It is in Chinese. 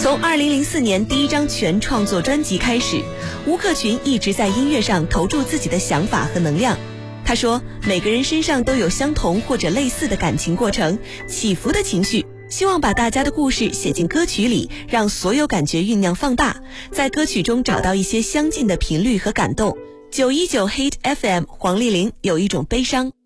从2004年第一张全创作专辑开始，吴克群一直在音乐上投注自己的想法和能量。他说，每个人身上都有相同或者类似的感情过程，起伏的情绪，希望把大家的故事写进歌曲里，让所有感觉酝酿放大，在歌曲中找到一些相近的频率和感动。919 Hit FM 黄丽玲有一种悲伤。